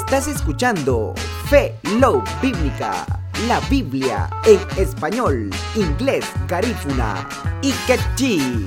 Estás escuchando Fe Love Bíblica, la Biblia en español, inglés, garífuna y quechí.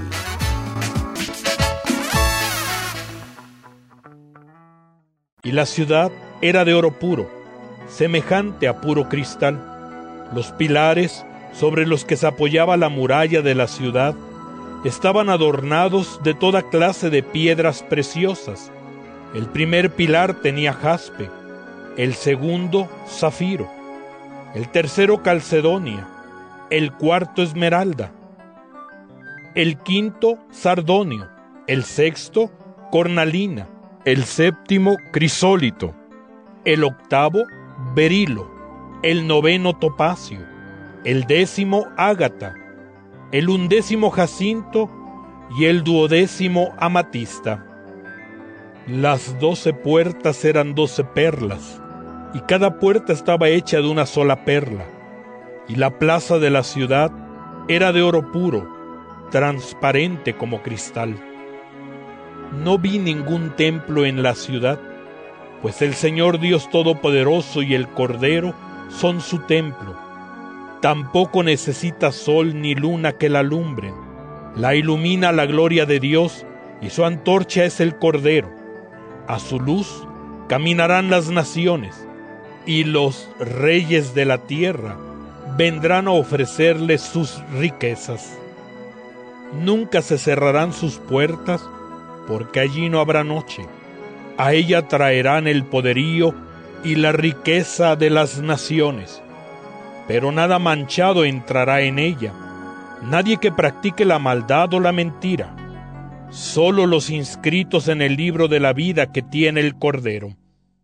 Y la ciudad era de oro puro, semejante a puro cristal. Los pilares sobre los que se apoyaba la muralla de la ciudad estaban adornados de toda clase de piedras preciosas. El primer pilar tenía jaspe, el segundo zafiro, el tercero calcedonia, el cuarto esmeralda, el quinto sardonio, el sexto cornalina, el séptimo crisólito, el octavo berilo, el noveno topacio, el décimo ágata, el undécimo jacinto y el duodécimo amatista. Las 12 puertas eran 12 perlas, y cada puerta estaba hecha de una sola perla. Y la plaza de la ciudad era de oro puro, transparente como cristal. No vi ningún templo en la ciudad, pues el Señor Dios Todopoderoso y el Cordero son su templo. Tampoco necesita sol ni luna que la alumbren. La ilumina la gloria de Dios, y su antorcha es el Cordero. A su luz caminarán las naciones, y los reyes de la tierra vendrán a ofrecerle sus riquezas. Nunca se cerrarán sus puertas, porque allí no habrá noche. A ella traerán el poderío y la riqueza de las naciones, pero nada manchado entrará en ella, nadie que practique la maldad o la mentira, solo los inscritos en el libro de la vida que tiene el Cordero.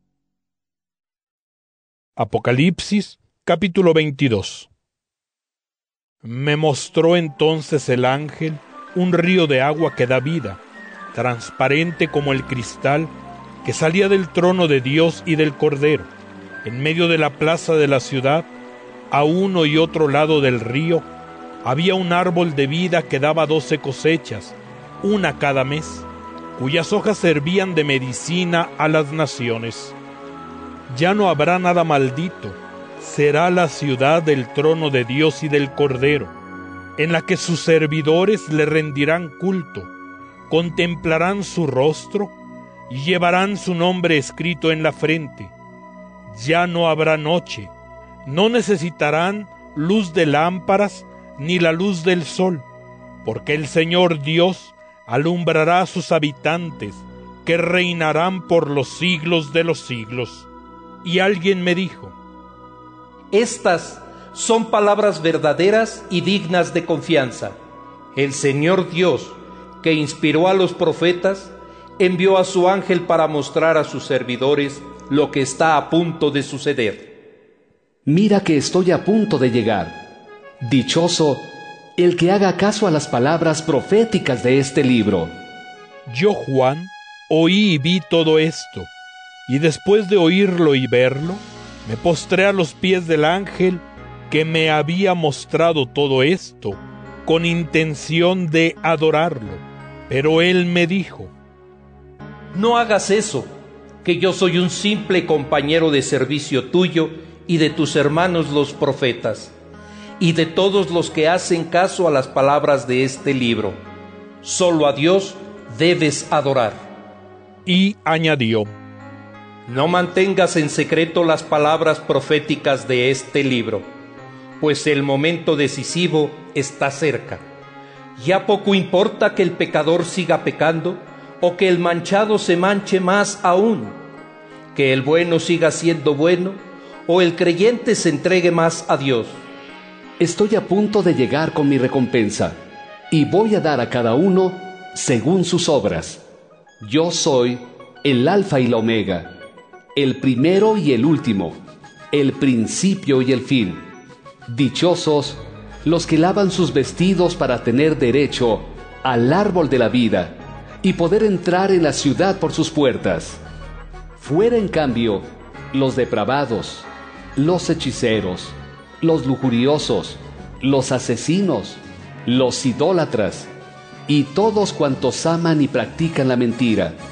Apocalipsis, capítulo 22. Me mostró entonces el ángel un río de agua que da vida, transparente como el cristal, que salía del trono de Dios y del Cordero. En medio de la plaza de la ciudad, a uno y otro lado del río, había un árbol de vida que daba 12 cosechas, una cada mes, cuyas hojas servían de medicina a las naciones. Ya no habrá nada maldito, será la ciudad del trono de Dios y del Cordero, en la que sus servidores le rendirán culto, contemplarán su rostro y llevarán su nombre escrito en la frente. Ya no habrá noche, no necesitarán luz de lámparas ni la luz del sol, porque el Señor Dios alumbrará a sus habitantes, que reinarán por los siglos de los siglos. Y alguien me dijo: Estas son palabras verdaderas y dignas de confianza. El Señor Dios, que inspiró a los profetas, envió a su ángel para mostrar a sus servidores lo que está a punto de suceder. Mira que estoy a punto de llegar. Dichoso el que haga caso a las palabras proféticas de este libro. Yo, Juan, oí y vi todo esto, y después de oírlo y verlo, me postré a los pies del ángel que me había mostrado todo esto, con intención de adorarlo. Pero él me dijo: No hagas eso, que yo soy un simple compañero de servicio tuyo y de tus hermanos los profetas, y de todos los que hacen caso a las palabras de este libro. Solo a Dios debes adorar. Y añadió: No mantengas en secreto las palabras proféticas de este libro, pues el momento decisivo está cerca. Ya poco importa que el pecador siga pecando, o que el manchado se manche más aún, que el bueno siga siendo bueno, o el creyente se entregue más a Dios. Estoy a punto de llegar con mi recompensa, y voy a dar a cada uno según sus obras. Yo soy el Alfa y la Omega, el primero y el último, el principio y el fin. Dichosos los que lavan sus vestidos para tener derecho al árbol de la vida y poder entrar en la ciudad por sus puertas. Fuera, en cambio, los depravados, los hechiceros, los lujuriosos, los asesinos, los idólatras y todos cuantos aman y practican la mentira.